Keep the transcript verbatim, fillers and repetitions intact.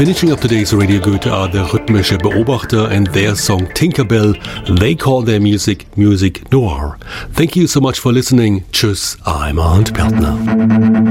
Finishing up today's Radio Goethe are the Rhythmische Beobachter and their song Tinkerbell. They call their music Music Noir. Thank you so much for listening. Tschüss, I'm Arndt Peltner.